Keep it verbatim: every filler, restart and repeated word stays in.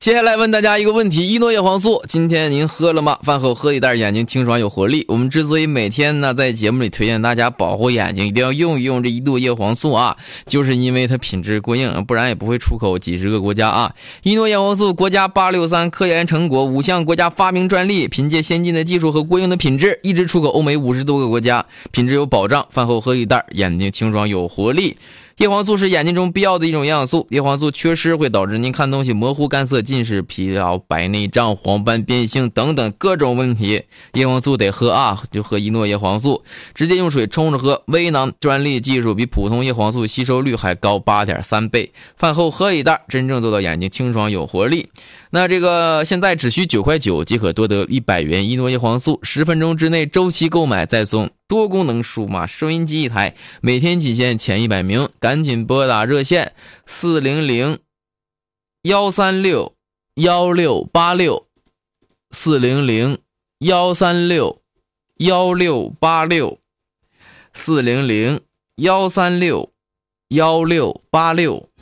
接下来问大家一个问题，一诺叶黄素今天您喝了吗？饭后喝一袋，眼睛清爽有活力。我们之所以每天呢在节目里推荐大家保护眼睛，一定要用一用这一诺叶黄素啊，就是因为它品质过硬，不然也不会出口几十个国家啊。一诺叶黄素国家八六三科研成果，五项国家发明专利，凭借先进的技术和过硬的品质，一直出口欧美五十多个国家，品质有保障。饭后喝一袋，眼睛清爽有活力。叶黄素是眼睛中必要的一种营养素，叶黄素缺失会导致您看东西模糊、干涩、近视、疲劳、白内障、黄斑变性等等各种问题。叶黄素得喝啊，就喝一诺叶黄素，直接用水冲着喝。微囊专利技术比普通叶黄素吸收率还高 八点三 倍。饭后喝一袋，真正做到眼睛清爽有活力。那这个现在只需九块九即可夺得一百元一诺叶黄素，十分钟之内周期购买再送多功能数码收音机一台，每天仅限前一百名，赶紧拨打热线四零零一三六一六八六 四零零一三六一六八六 四零零一三六一六八六。